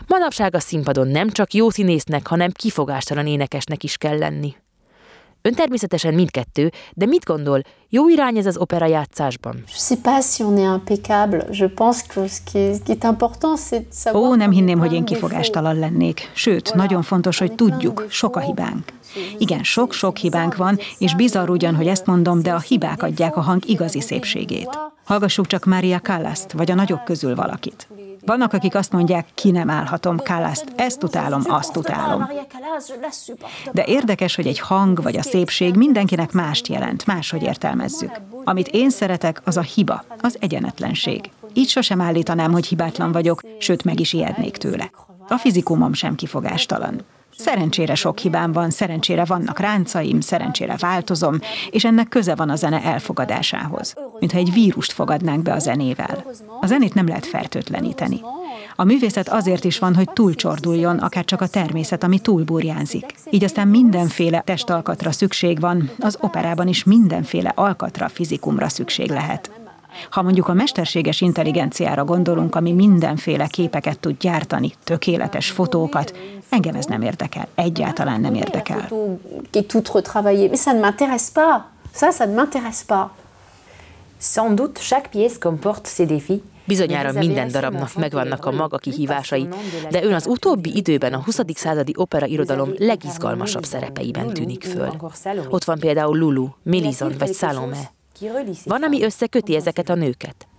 Manapság a színpadon nem csak jó színésznek, hanem kifogástalan énekesnek is kell lenni. Ön természetesen mindkettő, de mit gondol, jó irány ez az operajátszásban? Nem hinném, hogy én kifogástalan lennék. Sőt, nagyon fontos, hogy tudjuk, sok a hibánk. Igen, sok-sok hibánk van, és bizarr ugyan, hogy ezt mondom, de a hibák adják a hang igazi szépségét. Hallgassuk csak Maria Callaszt, vagy a nagyok közül valakit. Vannak, akik azt mondják, ki nem állhatom Callaszt, ezt utálom, azt utálom. De érdekes, hogy egy hang vagy a szépség mindenkinek mást jelent, máshogy értelmezzük. Amit én szeretek, az a hiba, az egyenetlenség. Így sosem állítanám, hogy hibátlan vagyok, sőt meg is ijednék tőle. A fizikumom sem kifogástalan. Szerencsére sok hibám van, szerencsére vannak ráncaim, szerencsére változom, és ennek köze van a zene elfogadásához. Mintha egy vírust fogadnánk be a zenével. A zenét nem lehet fertőtleníteni. A művészet azért is van, hogy túlcsorduljon, akár csak a természet, ami túlburjánzik. Így aztán mindenféle testalkatra szükség van, az operában is mindenféle alkatra, fizikumra szükség lehet. Ha mondjuk a mesterséges intelligenciára gondolunk, ami mindenféle képeket tud gyártani, tökéletes fotókat, engem ez nem érdekel, egyáltalán nem érdekel. Bizonyára minden darabnak megvannak a maga kihívásai, de ön az utóbbi időben a 20. századi operairodalom legizgalmasabb szerepeiben tűnik föl. Ott van például Lulu, Mélisande vagy Salomé. Van, ami összeköti ezeket a nőket?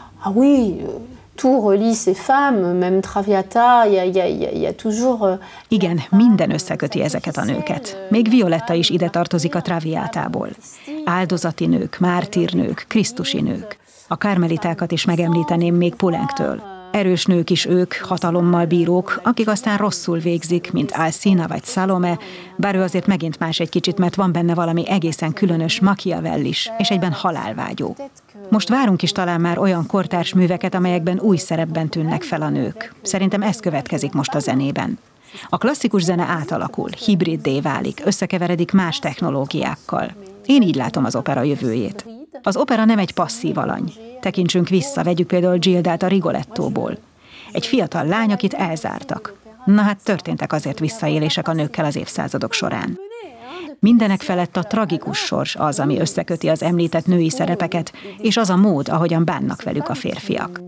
Igen, minden összeköti ezeket a nőket. Még Violetta is ide tartozik a Traviátából. Áldozati nők, mártírnők, krisztusi nők. A karmelitákat is megemlíteném még Poulenc-től. Erős nők is ők, hatalommal bírók, akik aztán rosszul végzik, mint Alcina vagy Salomé, bár ő azért megint más egy kicsit, mert van benne valami egészen különös Machiavellis, és egyben halálvágyó. Most várunk is talán már olyan kortárs műveket, amelyekben új szerepben tűnnek fel a nők. Szerintem ez következik most a zenében. A klasszikus zene átalakul, hibriddé válik, összekeveredik más technológiákkal. Én így látom az opera jövőjét. Az opera nem egy passzív alany. Tekintsünk vissza, vegyük például Gildát a Rigolettóból. Egy fiatal lány, akit elzártak. Na hát történtek azért visszaélések a nőkkel az évszázadok során. Mindenek felett a tragikus sors az, ami összeköti az említett női szerepeket, és az a mód, ahogyan bánnak velük a férfiak.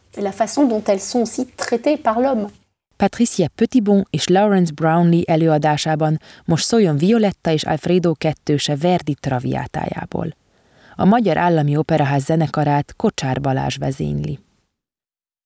Patricia Petitbon és Lawrence Brownlee előadásában most szóljon Violetta és Alfredo kettőse Verdi Traviátájából. A Magyar Állami Operaház zenekarát Kocsár Balázs vezényli.